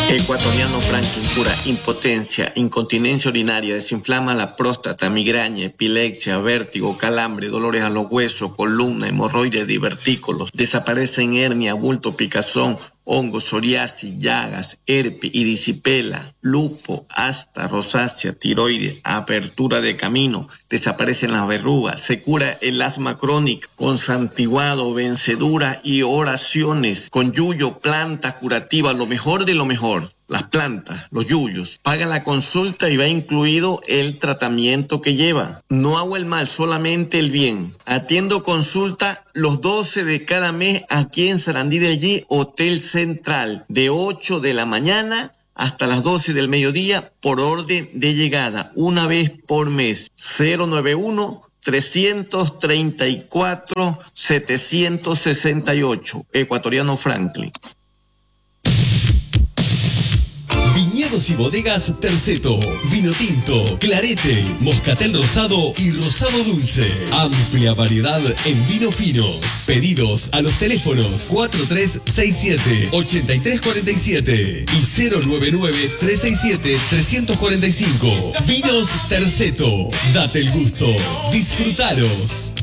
Ecuatoriano Franklin cura impotencia, incontinencia urinaria, desinflama la próstata, migraña, epilepsia, vértigo, calambre, dolores a los huesos, columna, hemorroides, divertículos, desaparecen hernia, bulto, picazón, hongos, psoriasis, llagas, herpes, erisipela, lupo, asta, rosácea, tiroides, apertura de camino, desaparecen las verrugas, se cura el asma crónica con santiguado, vencedura y oraciones, con yuyo, planta curativa, lo mejor de lo mejor. Las plantas, los yuyos, paga la consulta y va incluido el tratamiento que lleva. No hago el mal, solamente el bien. Atiendo consulta los 12 de cada mes aquí en Sarandí de allí, Hotel Central, de 8 de la mañana hasta las 12 del mediodía por orden de llegada, una vez por mes. 091-334-768, Ecuatoriano Franklin. Viñedos y bodegas Terceto, vino tinto, clarete, moscatel rosado y rosado dulce. Amplia variedad en vinos finos. Pedidos a los teléfonos 4367-8347 y 099-367-345. Vinos Terceto, date el gusto, disfrutalos.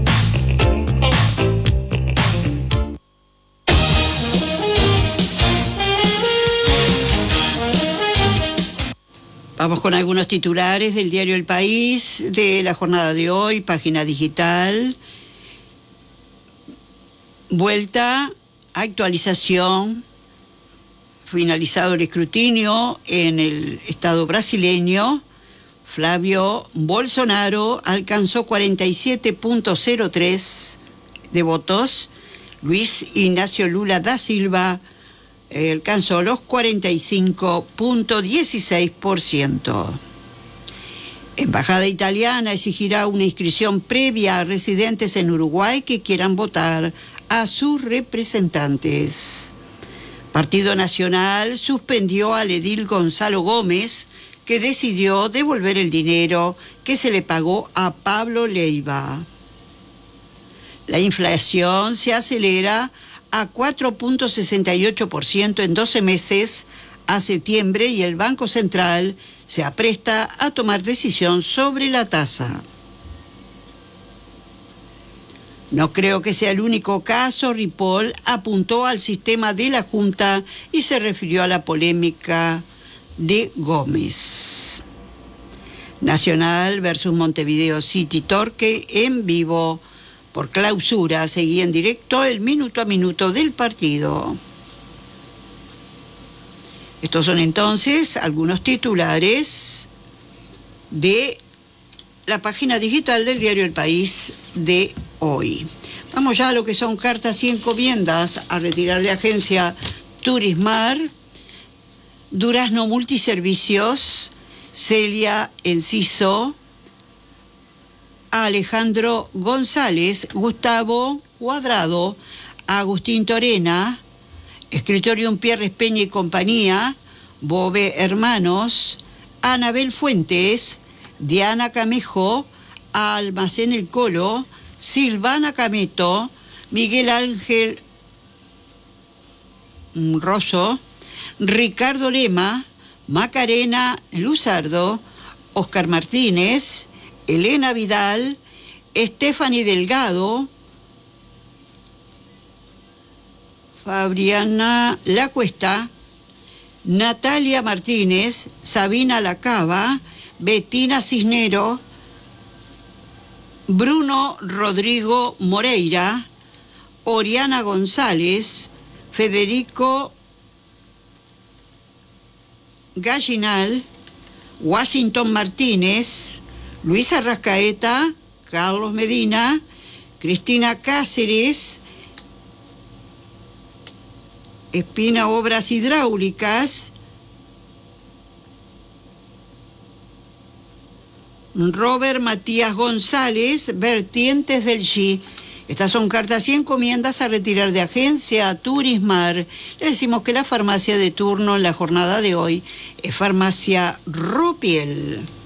Vamos con algunos titulares del diario El País de la jornada de hoy, página digital. Vuelta, actualización, finalizado el escrutinio en el estado brasileño. Flávio Bolsonaro alcanzó 47.03 de votos. Luis Ignacio Lula da Silva alcanzó los 45.16%. Embajada italiana exigirá una inscripción previa a residentes en Uruguay que quieran votar a sus representantes. Partido Nacional suspendió al edil Gonzalo Gómez, que decidió devolver el dinero que se le pagó a Pablo Leiva. La inflación se acelera a 4.68% en 12 meses a septiembre y el Banco Central se apresta a tomar decisión sobre la tasa. No creo que sea el único caso. Ripoll apuntó al sistema de la Junta y se refirió a la polémica de Gómez. Nacional versus Montevideo City Torque en vivo. Por clausura, seguía en directo el minuto a minuto del partido. Estos son entonces algunos titulares de la página digital del diario El País de hoy. Vamos ya a lo que son cartas y encomiendas a retirar de agencia Turismar, Durazno Multiservicios, Celia Enciso, a Alejandro González, Gustavo Cuadrado, Agustín Torena, Escritorium Pierres Peña y Compañía, Bove Hermanos, Anabel Fuentes, Diana Camejo, Almacén El Colo, Silvana Cameto, Miguel Ángel Rosso, Ricardo Lema, Macarena Luzardo, Oscar Martínez, Elena Vidal, Stephanie Delgado, Fabriana Lacuesta, Natalia Martínez, Sabina Lacaba, Betina Cisnero, Bruno Rodrigo Moreira, Oriana González, Federico Gallinal, Washington Martínez, Luisa Rascaeta, Carlos Medina, Cristina Cáceres, Espina Obras Hidráulicas, Robert Matías González, Vertientes del G. Estas son cartas y encomiendas a retirar de agencia Turismar. Le decimos que la farmacia de turno en la jornada de hoy es Farmacia Rupiel.